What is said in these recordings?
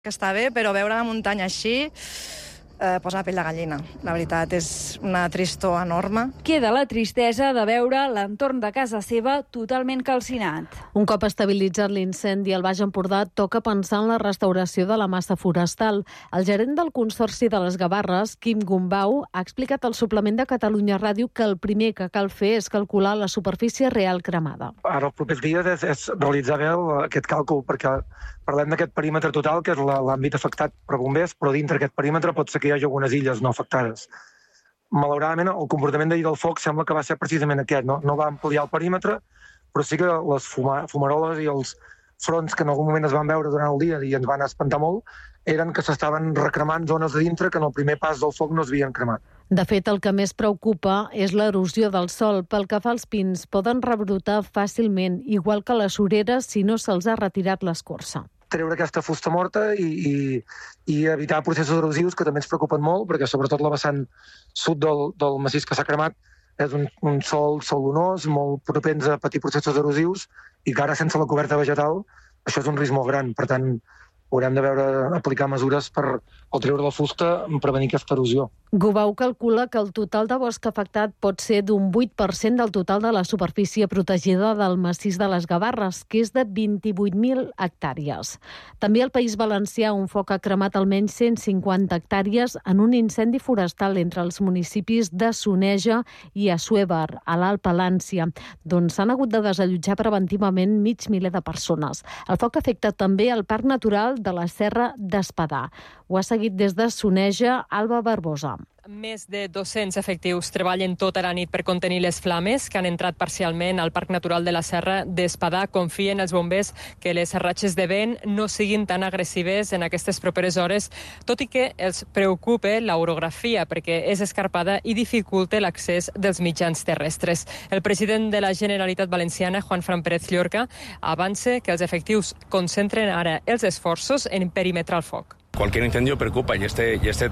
Que està bé, però veure la muntanya així posa la pell de gallina. La veritat, és una tristor enorme. Queda la tristesa de veure l'entorn de casa seva totalment calcinat. Un cop estabilitzat l'incendi al Baix Empordà, toca pensar en la restauració de la massa forestal. El gerent del Consorci de les Gavarres, Quim Gombau, ha explicat al suplement de Catalunya Ràdio que el primer que cal fer és calcular la superfície real cremada. Ara, els propers dies, és realitzar bé aquest càlcul, perquè parlem d'aquest perímetre total, que és l'àmbit afectat per bombers, però dintre aquest perímetre pot ser que hi hagi algunes illes no afectades. Malauradament, el comportament d'ahir del foc sembla que va ser precisament aquest. No va ampliar el perímetre, però sí que les fumaroles i els fronts que en algun moment es van veure durant el dia i ens van espantar molt, eren que s'estaven recremant zones de dintre que en el primer pas del foc no es havien cremat. De fet, el que més preocupa és l'erosió del sòl. Pel que fa als pins, poden rebrotar fàcilment, igual que les sureres si no se'ls ha retirat l'escorça. Treure aquesta fusta morta i evitar processos erosius que també ens preocupen molt, perquè sobretot la vessant sud del massís que s'ha cremat és un sòl solonós, molt propens a patir processos erosius, i que ara sense la coberta vegetal això és un risc molt gran. Per tant, haurem de veure aplicar mesures per treure la fusta i prevenir aquesta erosió. Gombau calcula que el total de bosc afectat pot ser d'un 8% del total de la superfície protegida del massís de les Gavarres, que és de 28.000 hectàrees. També al País Valencià un foc ha cremat almenys 150 hectàrees en un incendi forestal entre els municipis de Soneja i Assuévar, a l'Alt Palància, d'on s'han hagut de desallotjar preventivament mig miler de persones. El foc afecta també el Parc Natural de la Serra d'Espadà. Ho ha seguit des de Soneja, Alba Barbosa. Més de 200 efectius treballen tota la nit per contenir les flames que han entrat parcialment al Parc Natural de la Serra d'Espadà. Confien els bombers que les ratxes de vent no siguin tan agressives en aquestes properes hores, tot i que els preocupa l'orografia perquè és escarpada i dificulta l'accés dels mitjans terrestres. El president de la Generalitat Valenciana, Juanfran Pérez Llorca, avança que els efectius concentren ara els esforços en perimetrar el foc. Cualquier incendio preocupa y este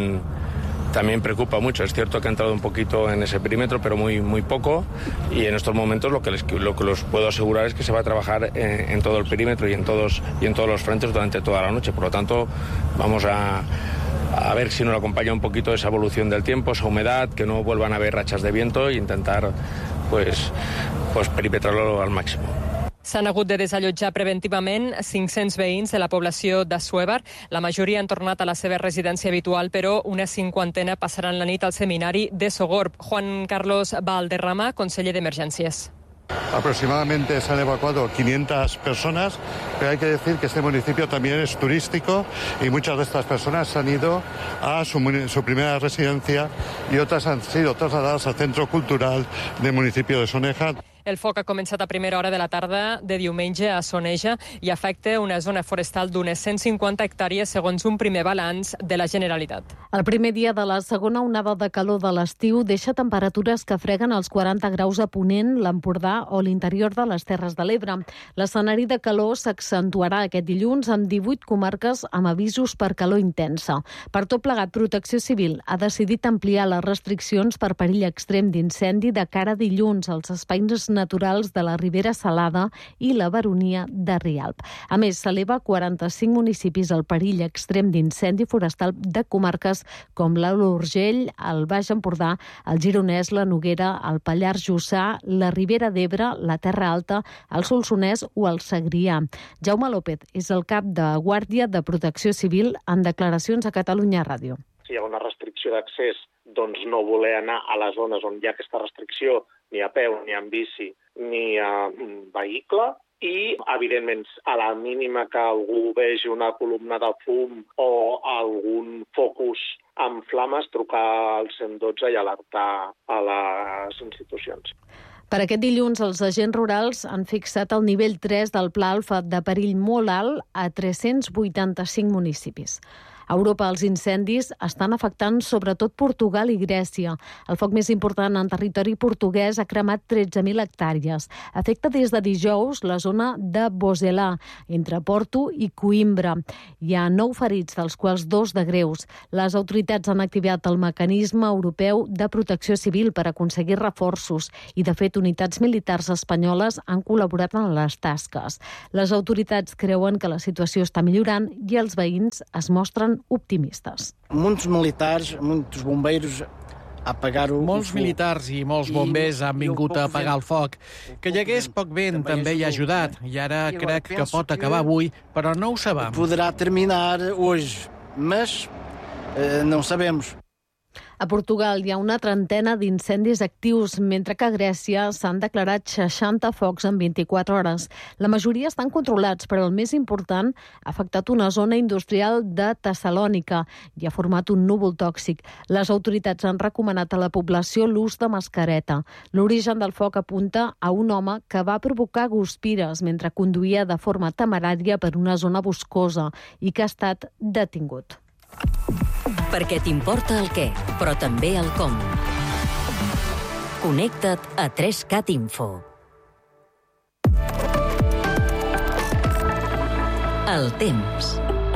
también preocupa mucho. Es cierto que ha entrado un poquito en ese perímetro, pero muy poco, y en estos momentos lo que los puedo asegurar es que se va a trabajar en todo el perímetro y en todos los frentes durante toda la noche. Por lo tanto, vamos a ver si nos acompaña un poquito esa evolución del tiempo, esa humedad, que no vuelvan a haber rachas de viento e intentar pues perimetrarlo al máximo. S'han hagut de desallotjar preventivament 500 veïns de la població d'Assuévar. La majoria han tornat a la seva residència habitual, però una 50 passaran la nit al seminari de Sogorb. Juan Carlos Valderrama, conseller d'Emergències. Aproximadamente se han evacuado 500 personas, pero hay que decir que este municipio también es turístico y muchas de estas personas han ido a su primera residencia y otras han sido trasladadas al Centro Cultural del municipio de Soneja. El foc ha començat a primera hora de la tarda de diumenge a Soneja i afecta una zona forestal d'unes 150 hectàrees, segons un primer balanç de la Generalitat. El primer dia de la segona onada de calor de l'estiu deixa temperatures que freguen els 40 graus a Ponent, l'Empordà o l'interior de les Terres de l'Ebre. L'escenari de calor s'accentuarà aquest dilluns amb 18 comarques amb avisos per calor intensa. Per tot plegat, Protecció Civil ha decidit ampliar les restriccions per perill extrem d'incendi de cara a dilluns als espais naturals de la Ribera Salada i la Baronia de Rialb. A més, s'eleva a 45 municipis el perill extrem d'incendi forestal de comarques com l'Alt Urgell, el Baix Empordà, el Gironès, la Noguera, el Pallars Jussà, la Ribera d'Ebre, la Terra Alta, el Solsonès o el Segrià. Jaume López és el cap de Guàrdia de Protecció Civil en declaracions a Catalunya Ràdio. Si hi ha una restricció d'accés, doncs no voler anar a les zones on hi ha aquesta restricció, ni a peu, ni en bici, ni a vehicle, i, evidentment, a la mínima que algú vegi una columna de fum o algun focus amb flames, trucar al 112 i alertar a les institucions. Per aquest dilluns, els agents rurals han fixat el nivell 3 del Pla Alfa de perill molt alt a 385 municipis. A Europa, els incendis estan afectant sobretot Portugal i Grècia. El foc més important en territori portuguès ha cremat 13.000 hectàrees. Afecta des de dijous la zona de Boselà, entre Porto i Coimbra. Hi ha 9 ferits, dels quals 2 de greus. Les autoritats han activat el mecanisme europeu de protecció civil per aconseguir reforços i, de fet, unitats militars espanyoles han col·laborat en les tasques. Les autoritats creuen que la situació està millorant i els veïns es mostren optimistes. Molts militars, molts bombeiros Molts militars i molts bombers han vingut a apagar el foc. Que hi hagués poc vent també hi ha ajudat, i ara crec que pot acabar avui, però no ho sabem. Podrà terminar hoje, mas no sabemos. A Portugal hi ha una trentena d'incendis actius, mentre que a Grècia s'han declarat 60 focs en 24 hores. La majoria estan controlats, però el més important ha afectat una zona industrial de Tessalònica i ha format un núvol tòxic. Les autoritats han recomanat a la població l'ús de mascareta. L'origen del foc apunta a un home que va provocar guspires mentre conduïa de forma temerària per una zona boscosa i que ha estat detingut. Perquè t'importa el què, però també el com. Connecta't a 3cat Info. El temps.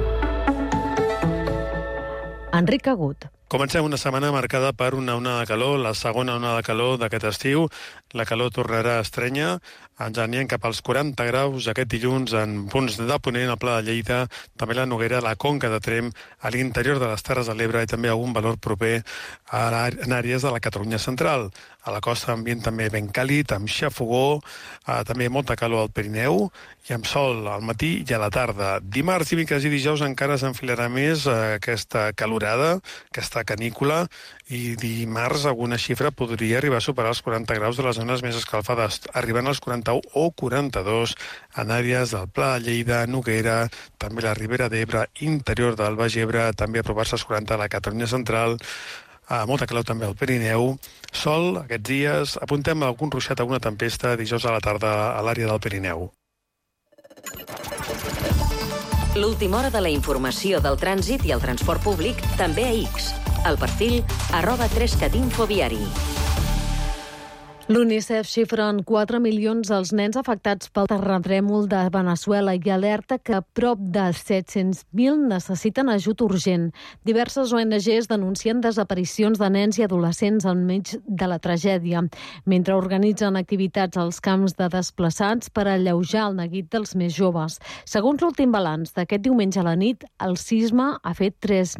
Enric Agut. Comencem una setmana marcada per una onada de calor, la segona onada de calor d'aquest estiu. La calor tornarà a estrènyer, ens anirem cap als 40 graus aquest dilluns en punts de Ponent, al Pla de Lleida, també la Noguera, la Conca de Tremp, a l'interior de les Terres de l'Ebre i també algun valor proper en àrees de la Catalunya central. A la costa ambient també ben càlid, amb xafogó, també molta calor al Pirineu i amb sol al matí i a la tarda. Dimarts, dimecres i dijous encara s'enfilarà més aquesta calorada, aquesta canícula, i dimarts alguna xifra podria arribar a superar els 40 graus de les zones més escalfades, arribant als 41 o 42 en àrees del Pla de Lleida, Noguera, també la Ribera d'Ebre, interior del Baix Ebre, també aprovar-se als 40 a la Catalunya central, molta calor també al Pirineu, sol aquests dies, apuntem algun ruixat, alguna tempesta dijous a la tarda a l'àrea del Pirineu. L'última hora de la informació del trànsit i el transport públic també a X. El perfil @3catinfoviari. L'UNICEF xifra en 4 milions els nens afectats pel terratrèmol de Veneçuela i alerta que prop de 700.000 necessiten ajut urgent. Diverses ONGs denuncien desaparicions de nens i adolescents enmig de la tragèdia, mentre organitzen activitats als camps de desplaçats per alleujar el neguit dels més joves. Segons l'últim balanç d'aquest diumenge a la nit, el sisme ha fet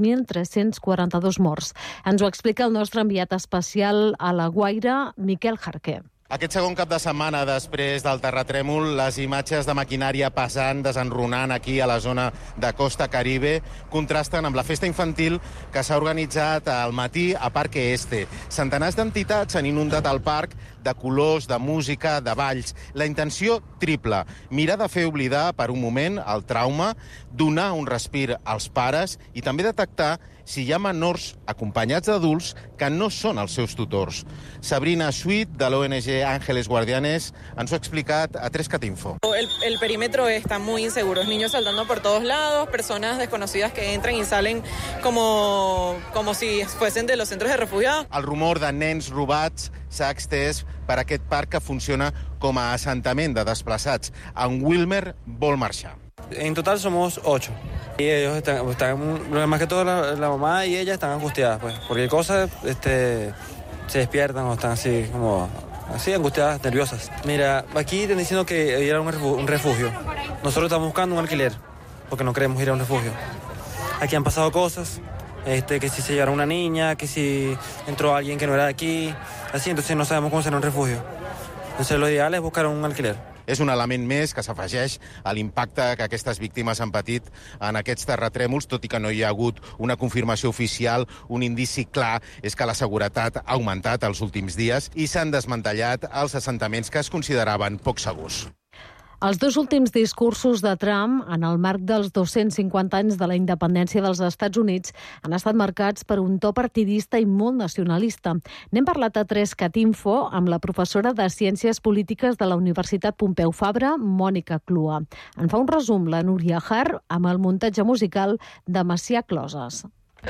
3.342 morts. Ens ho explica el nostre enviat especial a La Guaira, Miquel Jarquer. Aquest segon cap de setmana després del terratrèmol, les imatges de maquinària pesant, desenrunant aquí a la zona de Costa Caribe, contrasten amb la festa infantil que s'ha organitzat al matí a Parque Este. Centenars d'entitats han inundat el parc de colors, de música, de balls. La intenció triple, mirar de fer oblidar per un moment el trauma, donar un respir als pares i també detectar si hi ha menors acompanyats d'adults que no són els seus tutors. Sabrina Sweet, de l'ONG Ángeles Guardianes, ens ho ha explicat a 3cat Info. El perímetro está muy inseguro, niños saltando por todos lados, personas desconocidas que entran y salen como si fuesen de los centros de refugiados. El rumor de nens robats s'ha extès per aquest parc que funciona com a assentament de desplaçats. En Wilmer vol marxar. En total somos 8. Y ellos están más que todo la mamá y ella están angustiadas, pues. Porque cosas se despiertan o están así como angustiadas, nerviosas. Mira, aquí están diciendo que ir a un refugio. Nosotros estamos buscando un alquiler porque no queremos ir a un refugio. Aquí han pasado cosas, que si se llevaron una niña, que si entró alguien que no era de aquí, así, entonces no sabemos cómo será un refugio. Entonces lo ideal es buscar un alquiler. És un element més que s'afegeix a l'impacte que aquestes víctimes han patit en aquests terratrèmols, tot i que no hi ha hagut una confirmació oficial. Un indici clar és que la seguretat ha augmentat els últims dies i s'han desmantellat els assentaments que es consideraven poc segurs. Els dos últims discursos de Trump, en el marc dels 250 anys de la independència dels Estats Units, han estat marcats per un to partidista i molt nacionalista. N'hem parlat a 3cat Info amb la professora de Ciències Polítiques de la Universitat Pompeu Fabra, Mònica Clua. En fa un resum la Núria Har amb el muntatge musical de Macià Closes.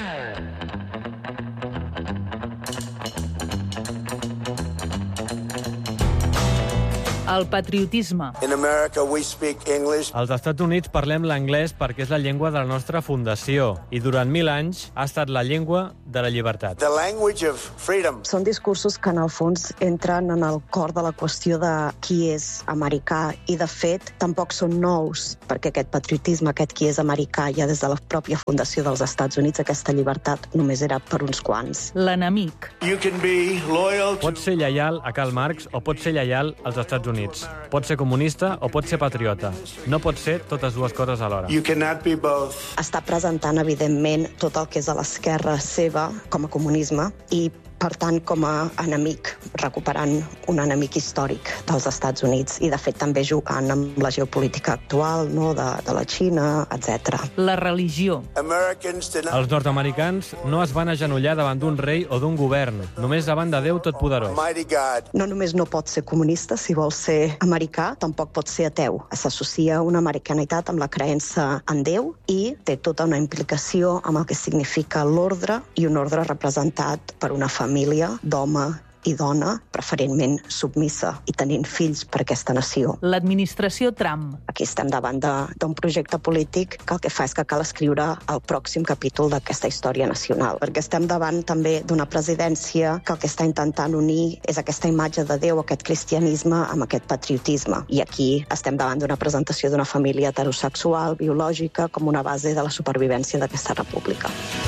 El patriotisme. Als Estats Units parlem l'anglès perquè és la llengua de la nostra fundació i durant 1000 anys ha estat la llengua de la llibertat. Són discursos que en el fons entren en el cor de la qüestió de qui és americà i de fet tampoc són nous perquè aquest patriotisme, aquest qui és americà ja des de la pròpia fundació dels Estats Units aquesta llibertat només era per uns quants. L'enemic. Pots ser lleial a Karl Marx o pots ser lleial als Estats Units. Pot ser comunista o pot ser patriota. No pot ser totes dues coses alhora. Està presentant, evidentment, tot el que és a l'esquerra seva com a comunisme i per tant, com a enemic, recuperant un enemic històric dels Estats Units i, de fet, també jugant amb la geopolítica actual, no, de la Xina, etc. La religió. Els nord-americans no es van agenollar davant d'un rei o d'un govern, només davant de Déu Totpoderós. No només no pot ser comunista, si vol ser americà, tampoc pot ser ateu. S'associa una americanitat amb la creença en Déu i té tota una implicació amb el que significa l'ordre i un ordre representat per una família d'home i dona, preferentment submissa i tenint fills per aquesta nació. L'administració Trump. Aquí estem davant d'un projecte polític que el que fa és que cal escriure el pròxim capítol d'aquesta història nacional, perquè estem davant també d'una presidència que el que està intentant unir és aquesta imatge de Déu, aquest cristianisme, amb aquest patriotisme. I aquí estem davant d'una presentació d'una família heterosexual, biològica, com una base de la supervivència d'aquesta república.